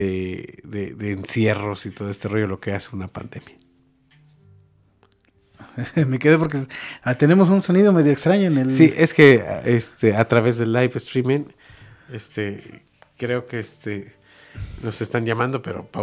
de encierros y todo este rollo, lo que hace una pandemia. Me quedé porque tenemos un sonido medio extraño en el... Sí, es que a través del live streaming, creo que nos están llamando, pero